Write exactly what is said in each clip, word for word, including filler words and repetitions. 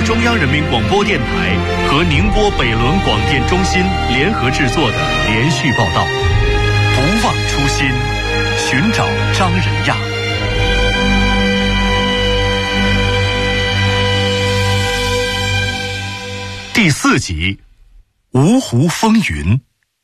由中央人民广播电台和宁波北仑广电中心联合制作的连续报道，不忘初心，寻找张仁亚。第四集，芜湖风云。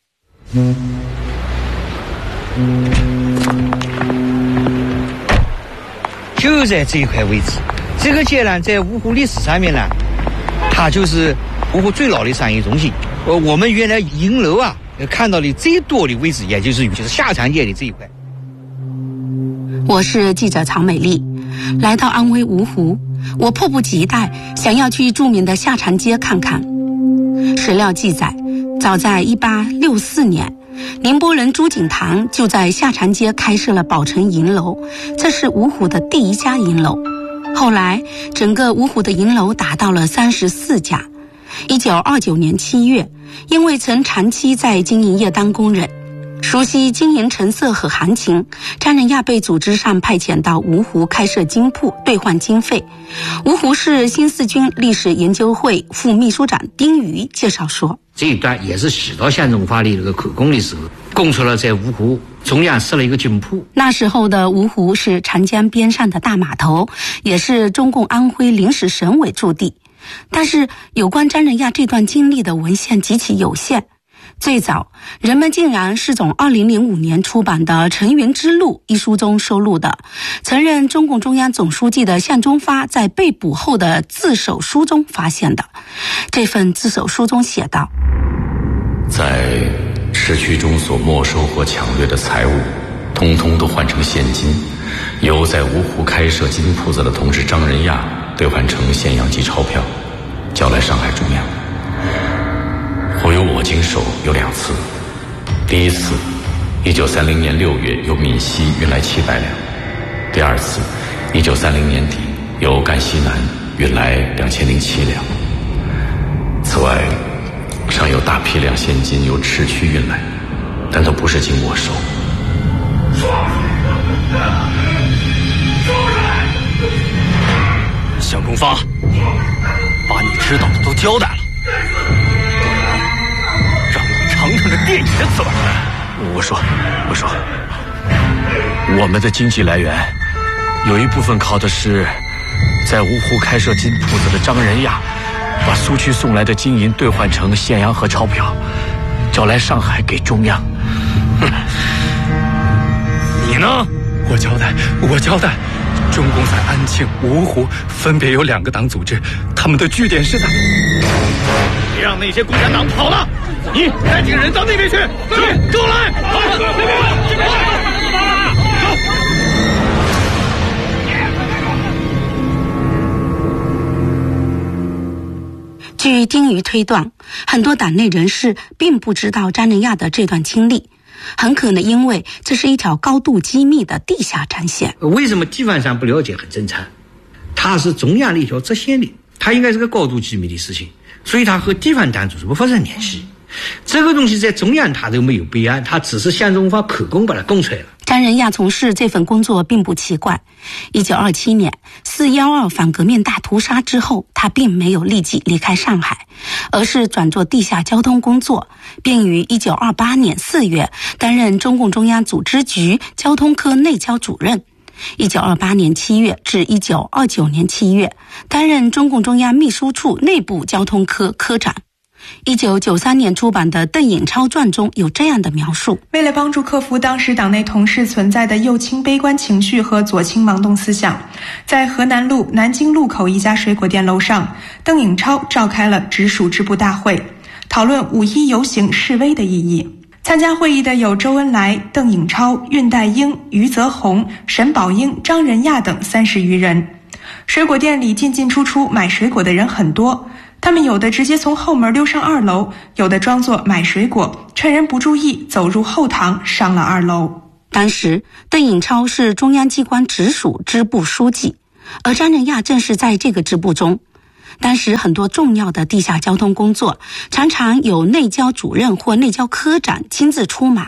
就在这一块位置，这个街呢，在芜湖历史上面呢，它就是芜湖最老的商业中心。呃，我们原来银楼啊，看到的最多的位置，也就是就是下长街的这一块。 我是记者曹美丽，来到安徽芜湖，我迫不及待想要去著名的下长街看看。史料记载，早在一八六四年，宁波人朱景堂就在下长街开设了宝成银楼，这是芜湖的第一家银楼。后来，整个芜湖的银楼达到了三十四家。一九二九年七月，因为曾长期在经营业当工人，熟悉经营成色和行情，张仁亚被组织上派遣到芜湖开设金铺兑换经费。芜湖市新四军历史研究会副秘书长丁瑜介绍说， 这一段也是洗到县中发的这个口供的时候，供出了在芜湖中央设了一个金铺。 那时候的芜湖是长江边上的大码头，也是中共安徽临时省委驻地。但是有关张仁亚这段经历的文献极其有限，最早人们竟然是从二零零五年出版的《陈云之路》一书中收录的，曾任中共中央总书记的向忠发在被捕后的自首书中发现的。这份自首书中写道， 在市区中所没收或抢掠的财物通通都换成现金，由在芜湖开设金铺子的同志张仁亚兑换成现洋及钞票，交来上海中央。或由我经手有两次，第一次一九三零年六月由闽西运来七百两，第二次一九三零年底由赣西南运来两千零七两。此外尚有大批量现金由市区运来，但都不是经我手。 向忠发，把你知道的都交代了，让你尝尝这电影的滋味。 我说我说我们的经济来源有一部分靠的是在芜湖开设金铺子的张仁亚把苏区送来的金银兑换成现洋和钞票，交来上海给中央。 你呢？ 我交代我交代中共在安庆、芜湖分别有两个党组织，他们的据点是在…… 别让那些共产党跑了！你带几个人到那边去，去，跟我来！好，那边这边走。据丁瑜推断，很多党内人士并不知道张仁亚的这段经历，很可能因为这是一条高度机密的地下战线。 为什么地方上不了解很正常，它是中央的一条直线的，它应该是个高度机密的事情，所以它和地方党组织不发生联系。这个东西在中央它都没有备案，它只是向忠发口供把它供出来了。 张仁亚从事这份工作并不奇怪。一九二七年四一二反革命大屠杀之后，他并没有立即离开上海，而是转做地下交通工作，并于一九二八年四月担任中共中央组织局交通科内交主任。一九二八年七月至一九二九年七月担任中共中央秘书处内部交通科科长。一九九三年出版的《邓颖超传》中有这样的描述： 为了帮助克服当时党内同事存在的右倾悲观情绪和左倾盲动思想，在河南路南京路口一家水果店楼上，邓颖超召开了直属支部大会，讨论五一游行示威的意义。参加会议的有周恩来、邓颖超、恽代英、余则红、沈宝英、张仁亚等三十余人。水果店里进进出出买水果的人很多，他们有的直接从后门溜上二楼，有的装作买水果，趁人不注意走入后堂上了二楼。 当时邓颖超是中央机关直属支部书记，而张仁亚正是在这个支部中。当时很多重要的地下交通工作常常有内交主任或内交科长亲自出马，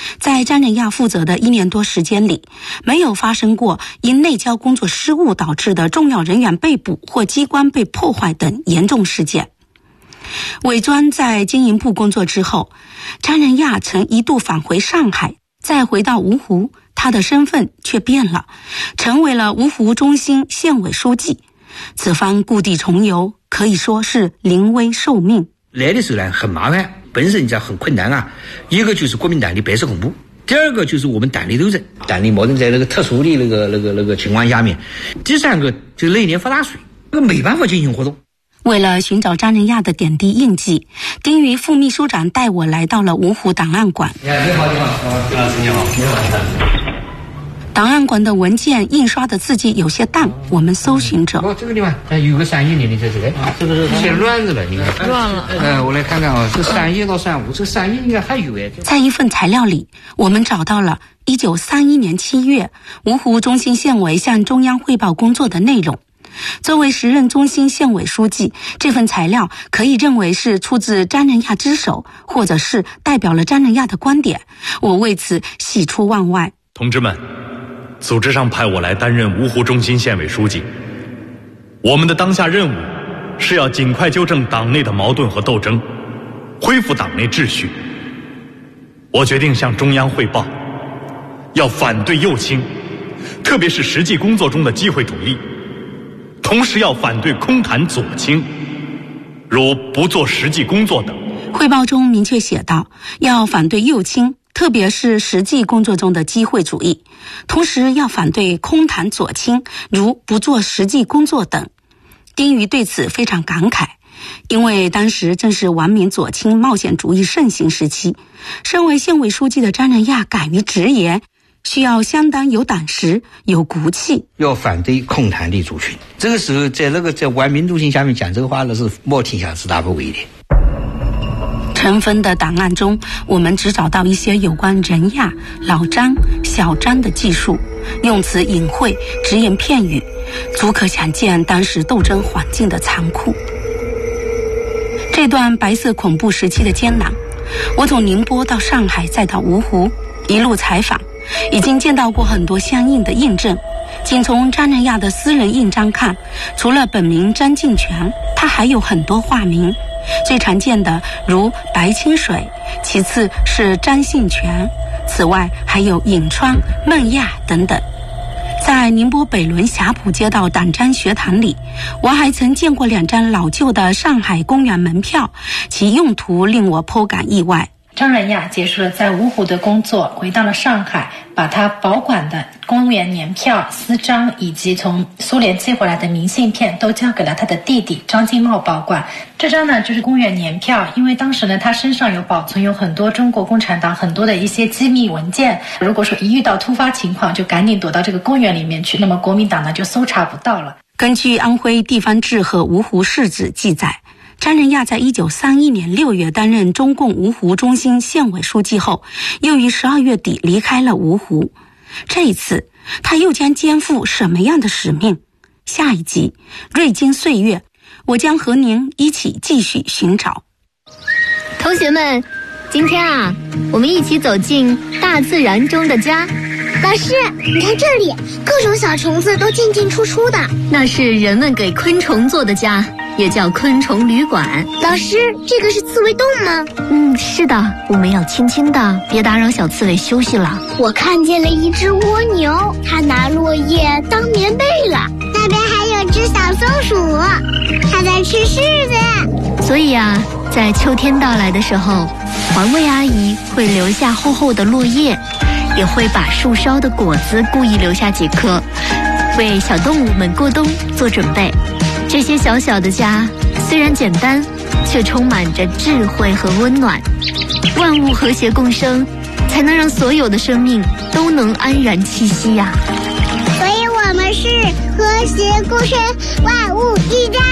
在詹仁亚负责的一年多时间里，没有发生过因内交工作失误导致的重要人员被捕或机关被破坏等严重事件。韦专在经营部工作之后，詹仁亚曾一度返回上海，再回到芜湖，他的身份却变了，成为了芜湖中心县委书记。此番故地重游，可以说是临危受命。 来的时候呢，很麻烦，本身就很困难啊。一个就是国民党的白色恐怖，第二个就是我们党内斗争，党内矛盾在那个特殊的那个那个那个情况下面，第三个就是那年发大水，那个没办法进行活动。 为了寻找詹仁亚的点滴印记，丁瑜副秘书长带我来到了芜湖档案馆。 你好，你好，你好，你好，你好，你好。 档案馆的文件印刷的字迹有些淡，我们搜寻着。 哦，这个地方有个三一年的在这个，啊，这个是写乱着了，你看。乱了。呃，我来看看啊，这三一到三五，这个三一应该还有哎。 在一份材料里，我们找到了一九三一年七月芜湖中心县委向中央汇报工作的内容。作为时任中心县委书记，这份材料可以认为是出自詹仁亚之手，或者是代表了詹仁亚的观点。我为此喜出望外。 同志们，组织上派我来担任芜湖中心县委书记，我们的当下任务是要尽快纠正党内的矛盾和斗争，恢复党内秩序。我决定向中央汇报，要反对右倾，特别是实际工作中的机会主义，同时要反对空谈左倾，如不做实际工作等。 汇报中明确写道，要反对右倾，特别是实际工作中的机会主义，同时要反对空谈左倾，如不做实际工作等。丁瑜对此非常感慨，因为当时正是顽民左倾冒险主义盛行时期，身为县委书记的詹仁亚敢于直言，需要相当有胆识、有骨气。 要反对空谈的族群，这个时候在那个在顽民中心下面讲这个话，那是冒天下之大不韪的。 尘封的档案中，我们只找到一些有关仁亚、老张、小张的记述，用词隐晦，只言片语，足可想见当时斗争环境的残酷。这段白色恐怖时期的艰难，我从宁波到上海再到芜湖，一路采访，已经见到过很多相应的印证。仅从詹仁亚的私人印章看，除了本名詹进全，他还有很多化名，最常见的如白清水，其次是詹信全，此外还有颍川、孟亚等等。在宁波北仑霞浦街道党章学堂里，我还曾见过两张老旧的上海公园门票，其用途令我颇感意外。 张仁亚结束了在芜湖的工作，回到了上海，把他保管的公园年票、私章以及从苏联寄回来的明信片都交给了他的弟弟张金茂保管。这张呢就是公园年票，因为当时呢他身上有保存有很多中国共产党很多的一些机密文件，如果说一遇到突发情况就赶紧躲到这个公园里面去，那么国民党呢就搜查不到了。 根据安徽地方志和芜湖市志记载，詹仁亚在一九三一年六月担任中共芜湖中心县委书记后，又于十二月底离开了芜湖。这一次，他又将肩负什么样的使命？下一集《瑞金岁月》，我将和您一起继续寻找。 同学们，今天啊，我们一起走进大自然中的家。 老师，你看这里，各种小虫子都进进出出的， 那是人们给昆虫做的家，也叫昆虫旅馆。 老师，这个是刺猬洞吗？ 嗯，是的，我们要轻轻的，别打扰小刺猬休息了。 我看见了一只蜗牛，它拿落叶当棉被了。那边还有只小松鼠，它在吃柿子。 所以啊，在秋天到来的时候，环卫阿姨会留下厚厚的落叶，也会把树梢的果子故意留下几颗，为小动物们过冬做准备。这些小小的家虽然简单，却充满着智慧和温暖。万物和谐共生，才能让所有的生命都能安然栖息呀、啊。 所以我们是和谐共生，万物一家。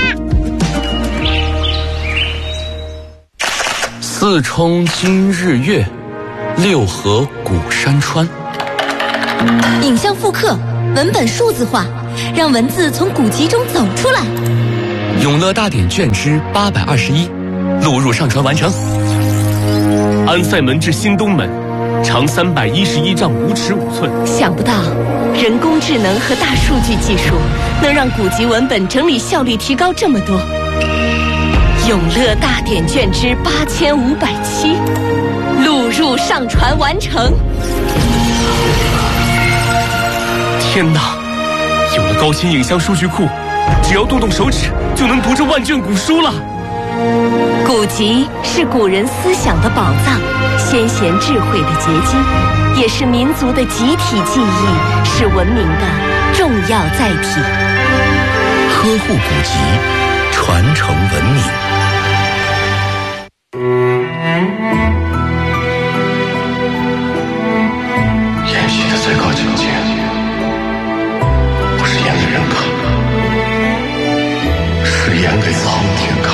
四冲今日月，六合古山川。 影像复刻，文本数字化，让文字从古籍中走出来。 永乐大典卷之八百二十一，录入上传完成。安塞门至新东门， 长三百一十一丈五尺五寸。 想不到，人工智能和大数据技术能让古籍文本整理效率提高这么多。永乐大典卷之八千五百期，录入上传完成。 天哪！有了高清影像数据库，只要动动手指就能读这万卷古书了。 古籍是古人思想的宝藏，先贤智慧的结晶，也是民族的集体记忆，是文明的重要载体。 呵护古籍，传承文明。